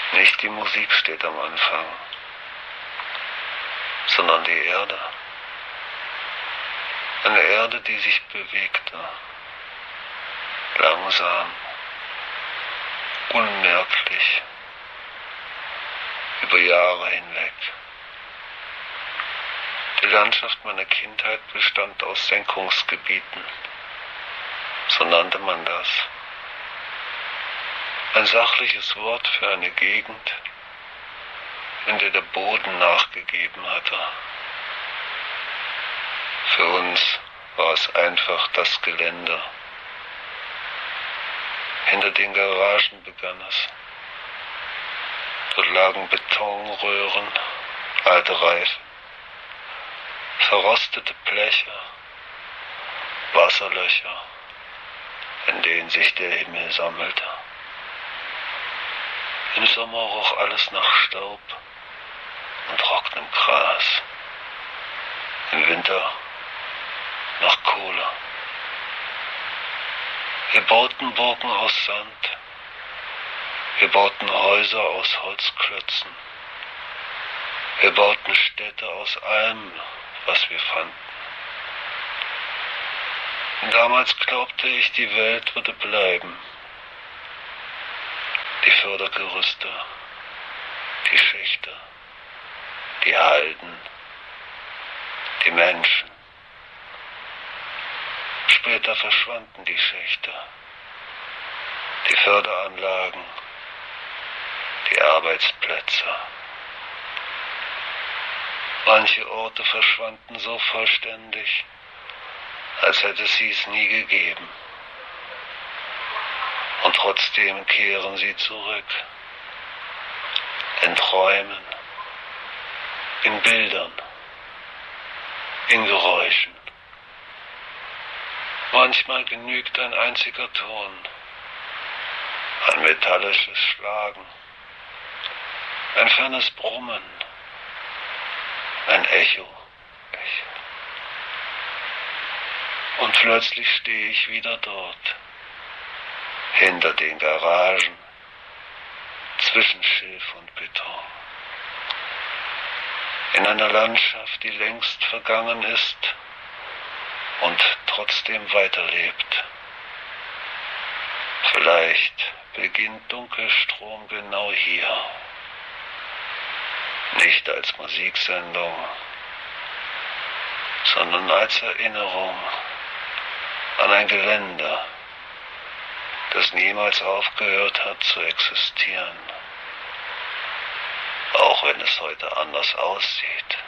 Nicht die Musik steht am Anfang, sondern die Erde. Eine Erde, die sich bewegte, langsam, unmerklich, über Jahre hinweg. Die Landschaft meiner Kindheit bestand aus Senkungsgebieten, so nannte man das. Ein sachliches Wort für eine Gegend, in der der Boden nachgegeben hatte. Für uns war es einfach das Gelände. Hinter den Garagen begann es. Dort lagen Betonröhren, alte Reifen, verrostete Bleche, Wasserlöcher, in denen sich der Himmel sammelte. Im Sommer roch alles nach Staub und trockenem Gras. Im Winter nach Kohle. Wir bauten Burgen aus Sand. Wir bauten Häuser aus Holzklötzen. Wir bauten Städte aus allem, was wir fanden. Damals glaubte ich, die Welt würde bleiben. Die Fördergerüste, die Schächte, die Halden, die Menschen. Später verschwanden die Schächte, die Förderanlagen, die Arbeitsplätze. Manche Orte verschwanden so vollständig, als hätte sie es nie gegeben. Und trotzdem kehren sie zurück. In Träumen, in Bildern, in Geräuschen. Manchmal genügt ein einziger Ton, ein metallisches Schlagen, ein fernes Brummen, ein Echo. Und plötzlich stehe ich wieder dort, hinter den Garagen, zwischen Schilf und Beton. In einer Landschaft, die längst vergangen ist und trotzdem weiterlebt. Vielleicht beginnt Dunkelstrom genau hier. Nicht als Musiksendung, sondern als Erinnerung an ein Gelände, das niemals aufgehört hat zu existieren, auch wenn es heute anders aussieht.